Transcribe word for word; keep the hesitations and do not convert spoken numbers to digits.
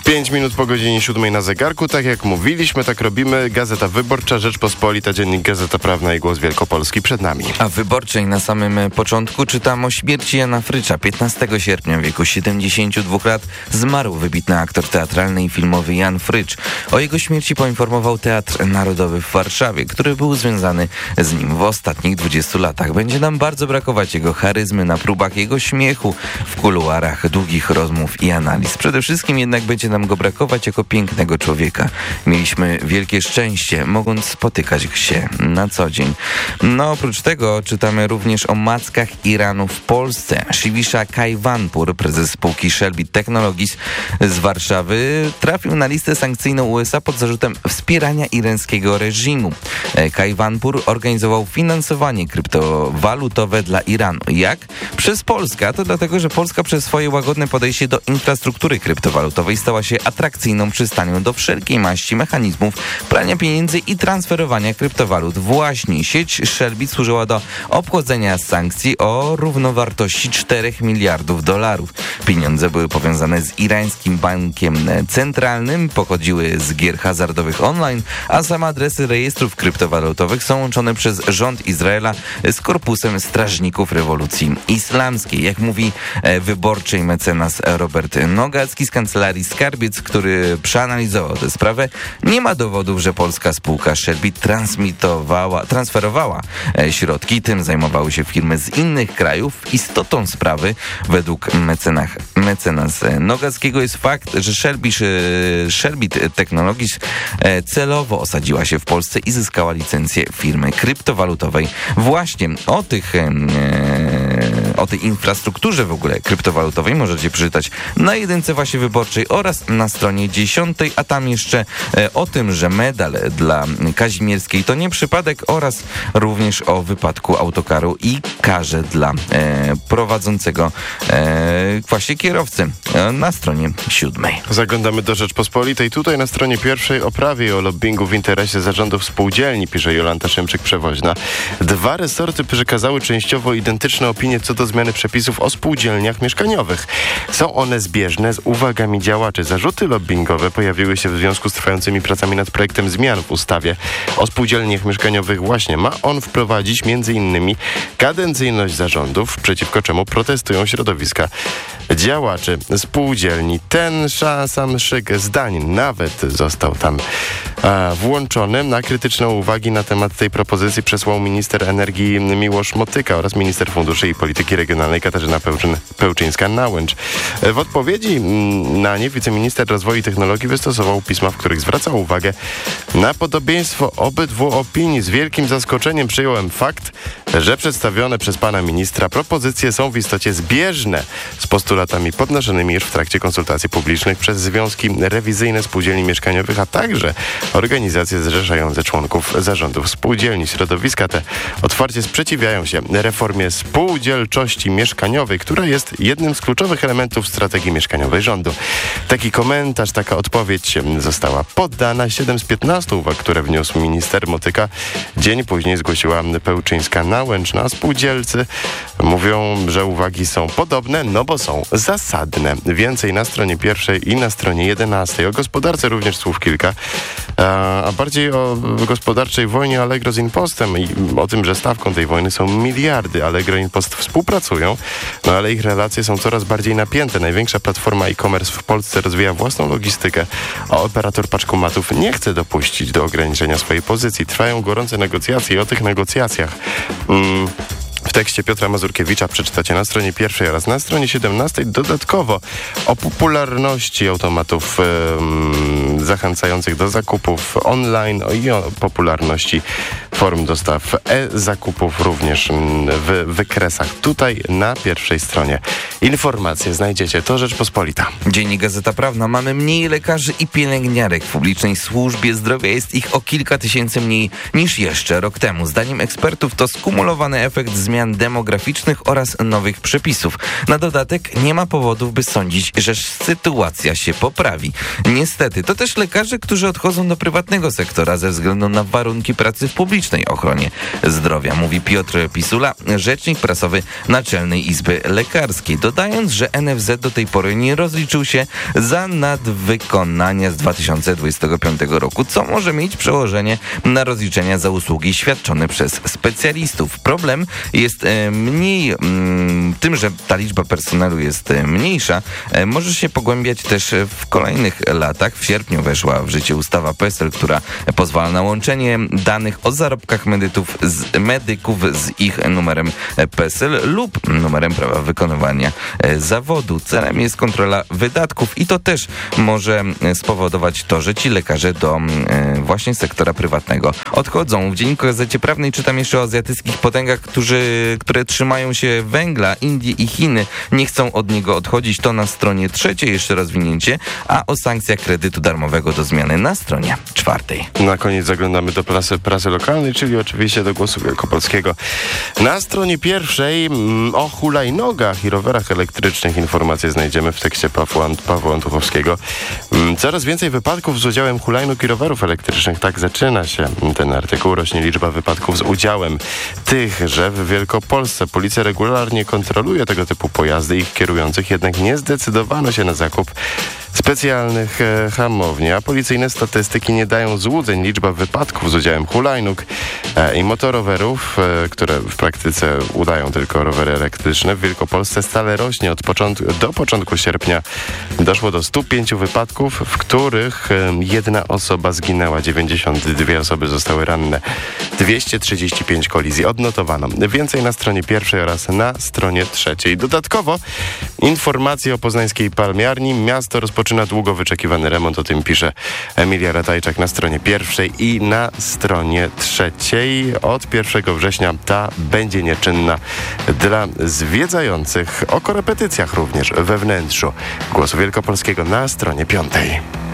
Pięć minut po godzinie siódmej na zegarku. Tak jak mówiliśmy, tak robimy. Gazeta Wyborcza, Rzeczpospolita, Dziennik Gazeta Prawna i Głos Wielkopolski przed nami. A w Wyborczej na samym początku czytam o śmierci Jana Frycza. piętnastego sierpnia w wieku siedemdziesięciu dwóch lat zmarł wybitny aktor teatralny i filmowy Jan Frycz. O jego śmierci poinformował Teatr Narodowy w Warszawie, który był związany z nim w ostatnich dwudziestu latach. Będzie nam bardzo brakować jego charyzmy na próbach, jego śmiechu w kuluarach, długich rozmów i analiz. Przede wszystkim jednak będzie nam go brakować jako pięknego człowieka. Mieliśmy wielkie szczęście, mogąc spotykać się na co dzień. No oprócz tego czytamy również o mackach Iranu w Polsce. Shivisha Kaivanpur, prezes spółki Shelbit Technologies z Warszawy, trafił na listę sankcyjną U S A pod zarzutem wspierania irańskiego reżimu. Kaivanpur organizował finansowanie kryptowalutowe dla Iranu. Jak? Przez Polskę. A to dlatego, że Polska przez swoje łagodne podejście do infrastruktury kryptowalutowej stała się atrakcyjną przystanią do wszelkiej maści mechanizmów prania pieniędzy i transferowania kryptowalut. Właśnie sieć Shelbit służyła do obchodzenia sankcji o równowartości czterech miliardów dolarów. Pieniądze były powiązane z irańskim bankiem centralnym, pochodziły z gier hazardowych online, a same adresy rejestrów kryptowalutowych są łączone przez rząd Izraela z korpusem strażników rewolucji islamskiej. Jak mówi Wyborczej mecenas Robert Nogacki z Kancelarii Skarbiec, który przeanalizował tę sprawę, nie ma dowodów, że polska spółka Shelbit transmitowała, transferowała środki. Tym zajmowały się firmy z innych krajów. Istotą sprawy, według mecenach, mecenas Nogackiego, jest fakt, że Shelbit, Shelbit Technologies celowo osadziła się w Polsce i zyskała licencję firmy kryptowalutowej. Właśnie o tych o tej infrastrukturze w ogóle kryptowalutowej możecie przeczytać na jedynce właśnie Wyborczej oraz na stronie dziesiątej, a tam jeszcze e, o tym, że medal dla Kazimierskiej to nie przypadek, oraz również o wypadku autokaru i karze dla e, prowadzącego e, właśnie kierowcy e, na stronie siódmej. Zaglądamy do Rzeczpospolitej. Tutaj na stronie pierwszej o prawie i o lobbingu w interesie zarządów spółdzielni, pisze Jolanta Szymczyk-Przewoźna. Dwa resorty przekazały częściowo identyczne opinie co do zmiany przepisów o spółdzielniach mieszkaniowych. Są one zbieżne z uwagami działaczy. Zarzuty lobbingowe pojawiły się w związku z trwającymi pracami nad projektem zmian w ustawie o spółdzielniach mieszkaniowych. Właśnie ma on wprowadzić między innymi kadencyjność zarządów, przeciwko czemu protestują środowiska działaczy spółdzielni. Ten sam szyk zdań nawet został tam a, włączony. Na krytyczne uwagi na temat tej propozycji przesłał minister energii Miłosz Motyka oraz minister funduszy i polityki regionalnej Katarzyna Pełczyn, Pełczyńska-Nałęcz. W odpowiedzi na nie wiceminister rozwoju i technologii wystosował pisma, w których zwracał uwagę na podobieństwo obydwu opinii. Z wielkim zaskoczeniem przyjąłem fakt, że przedstawione przez pana ministra propozycje są w istocie zbieżne z postulatami podnoszonymi już w trakcie konsultacji publicznych przez związki rewizyjne spółdzielni mieszkaniowych, a także organizacje zrzeszające członków zarządów spółdzielni. Środowiska te otwarcie sprzeciwiają się reformie spółdzielczości mieszkaniowej, która jest jednym z kluczowych elementów strategii mieszkaniowej rządu. Taki komentarz, taka odpowiedź została poddana. siedem z piętnastu uwag, które wniósł minister Motyka, dzień później zgłosiła Pełczyńska-Nałęcz. No a spółdzielcy mówią, że uwagi są podobne, no bo są zasadne. Więcej na stronie pierwszej i na stronie jedenastej. O gospodarce również słów kilka, a bardziej o gospodarczej wojnie Allegro z Impostem i o tym, że stawką tej wojny są miliardy. Allegro i Impost współpracują, no ale ich relacje są coraz bardziej napięte. Największa platforma e-commerce w Polsce rozwija własną logistykę, a operator paczkomatów nie chce dopuścić do ograniczenia swojej pozycji. Trwają gorące negocjacje i o tych negocjacjach mm, w tekście Piotra Mazurkiewicza przeczytacie na stronie pierwszej oraz na stronie siedemnastej dodatkowo o popularności automatów um, zachęcających do zakupów online i o popularności form dostaw e-zakupów również w wykresach. Tutaj na pierwszej stronie informacje znajdziecie. To Rzeczpospolita. Dziennik Gazeta Prawna. Mamy mniej lekarzy i pielęgniarek w publicznej służbie zdrowia. Jest ich o kilka tysięcy mniej niż jeszcze rok temu. Zdaniem ekspertów to skumulowany efekt zmian demograficznych oraz nowych przepisów. Na dodatek nie ma powodów, by sądzić, że sytuacja się poprawi. Niestety, to też lekarze, którzy odchodzą do prywatnego sektora ze względu na warunki pracy w publicznym publicznej ochronie zdrowia, mówi Piotr Pisula, rzecznik prasowy Naczelnej Izby Lekarskiej, dodając, że N F Z do tej pory nie rozliczył się za nadwykonania z dwa tysiące dwudziestego piątego roku, co może mieć przełożenie na rozliczenia za usługi świadczone przez specjalistów. Problem jest e, mniej m, tym, że ta liczba personelu jest e, mniejsza, e, może się pogłębiać też w kolejnych latach. W sierpniu weszła w życie ustawa P E S E L, która pozwala na łączenie danych o zarobkach medyków z, medyków z ich numerem P E S E L lub numerem prawa wykonywania e, zawodu. Celem jest kontrola wydatków i to też może spowodować to, że ci lekarze do e, właśnie sektora prywatnego odchodzą. W Dzienniku Gazecie Prawnej czytam jeszcze o azjatyckich potęgach, którzy, które trzymają się węgla. Indie i Chiny nie chcą od niego odchodzić. To na stronie trzeciej jeszcze rozwinięcie, a o sankcjach kredytu darmowego do zmiany na stronie czwartej. Na koniec zaglądamy do prasy, prasy lokalnej, czyli oczywiście do Głosu Wielkopolskiego. Na stronie pierwszej mm, o hulajnogach i rowerach elektrycznych informacje znajdziemy w tekście Pawła, Pawła Antuchowskiego. Mm, coraz więcej wypadków z udziałem hulajnóg i rowerów elektrycznych. Tak zaczyna się ten artykuł. Rośnie liczba wypadków z udziałem tychże w Wielkopolsce. Policja regularnie kontroluje tego typu pojazdy i ich kierujących, jednak nie zdecydowano się na zakup specjalnych e, hamowni, a policyjne statystyki nie dają złudzeń. Liczba wypadków z udziałem hulajnóg e, i motorowerów, e, które w praktyce udają tylko rowery elektryczne, w Wielkopolsce stale rośnie. Od początku, do początku sierpnia doszło do stu pięciu wypadków, w których e, jedna osoba zginęła, dziewięćdziesiąt dwie osoby zostały ranne. dwieście trzydzieści pięć kolizji odnotowano. Więcej na stronie pierwszej oraz na stronie trzeciej. Dodatkowo informacje o poznańskiej palmiarni. Miasto rozpoczyna długo wyczekiwany remont, o tym pisze Emilia Ratajczak na stronie pierwszej i na stronie trzeciej. Od pierwszego września ta będzie nieczynna dla zwiedzających. O korepetycjach również we wnętrzu Głosu Wielkopolskiego na stronie piątej.